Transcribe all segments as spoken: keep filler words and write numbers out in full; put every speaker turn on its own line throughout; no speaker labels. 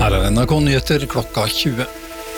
Her er N R K-nyheter klokka tjue.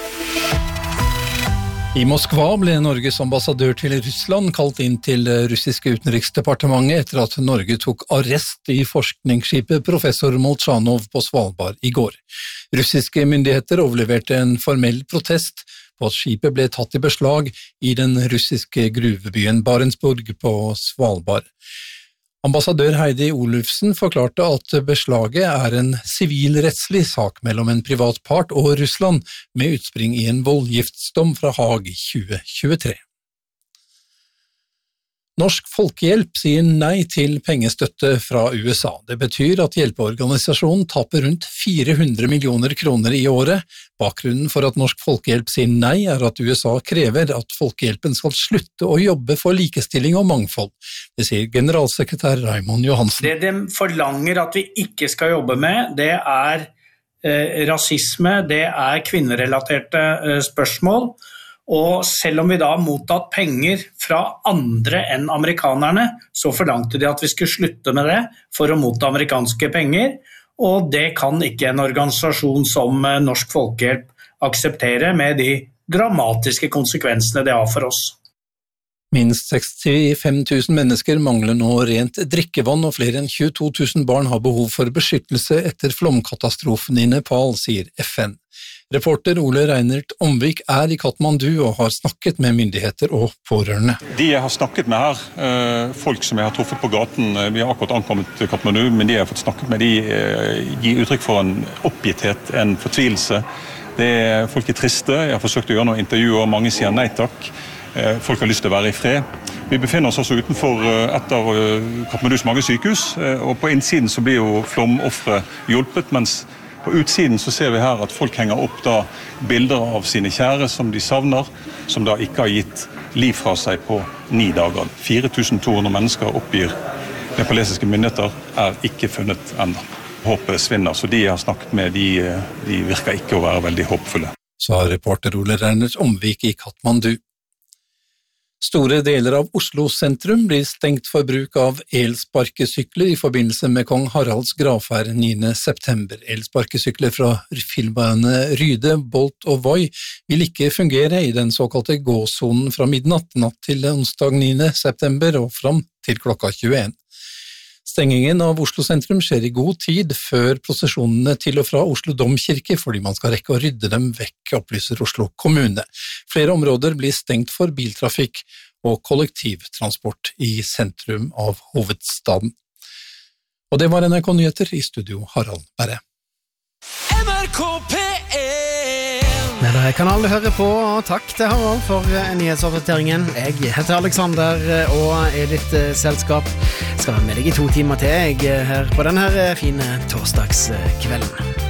I Moskva ble Norges ambassadør til Russland kalt inn til russiske utenriksdepartementet etter at Norge tok arrest i forskningsskipet Professor Molchanov på Svalbard i går. Russiske myndigheter overleverte en formell protest på at skipet ble tatt i beslag i den russiske gruvebyen Barentsburg på Svalbard. Ambassadør Heidi Olufsen forklarte at beslaget er en sivilrettslig sak mellom en privat part og Russland med utspring i en voldgiftsdom fra Haag i tjue tjuetre. Norsk Folkehjelp sier nei til pengestøtte fra U S A. Det betyr at hjelpeorganisasjonen taper rundt fire hundre millioner kroner i året. Bakgrunnen for at Norsk Folkehjelp sier nei er at U S A krever at Folkehjelpen skal slutte å jobbe for likestilling og mangfold. Det sier generalsekretær Raymond Johansen.
Det de forlanger at vi ikke skal jobbe med, det er eh, rasisme, det er kvinnerelaterte eh, spørsmål. Og selv om vi da har mottatt penger fra andre enn amerikanerne, så forlangte de at vi skulle slutte med det for å motta amerikanske penger, og det kan ikke en organisasjon som Norsk Folkehjelp akseptere med de dramatiske konsekvensene det har for oss.
Minst sekstifem tusen mennesker mangler nå rent drikkevann, og flere enn tjueto tusen barn har behov for beskyttelse etter flomkatastrofen i Nepal, sier F N. Reporter Ole Reinert Omvik er i Kathmandu og har snakket med myndigheter og pårørende.
De jeg har snakket med her, folk som jeg har truffet på gaten, vi har akkurat ankommet til Kathmandu, men de jeg har fått snakket med, de gir uttrykk for en oppgitthet, en fortvilelse. Det er, folk er triste, jeg har forsøkt å gjøre noen intervjuer, mange sier nei takk. Folk har lyst til å være i fred. Vi befinner oss også utenfor et av Kathmandus mange sykehus, og på innsiden så blir jo flomoffere hjulpet, mens på utsiden så ser vi her at folk henger opp da bilder av sine kjære som de savner, som da ikke har gitt liv fra seg på ni dager. fire tusen to hundre mennesker oppgir nepalesiske myndigheter er ikke funnet ennå. Håpet svinner, så de jeg har snakket med, de, de virker ikke å være veldig håpfulle.
Sa reporter Ole Reinert Omvik i Kathmandu. Store deler av Oslo sentrum blir stengt for bruk av elsparkesykler i forbindelse med Kong Haralds gravferd niende september. Elsparkesykler fra firmaene Ryde, Bolt og Voi vil ikke fungere i den såkalte gåsonen fra midnatt natt til onsdag niende september og fram til klokka tjueen. Stengingen av Oslo sentrum skjer i god tid før prosesjonene til og fra Oslo Domkirke, fordi man skal rekke å rydde dem vekk, opplyser Oslo kommune. Flere områder blir stengt for biltrafikk og kollektivtransport i sentrum av hovedstaden. Og det var N R K-nyheter, i studio Harald Berre.
N R K P én
Det er kanalen du hører på, og takk til Harald for nyhetsoppdateringen. Jeg heter Alexander og er i ditt selskap. Skal være med deg i to timer til jeg her på denne fine torsdagskvelden.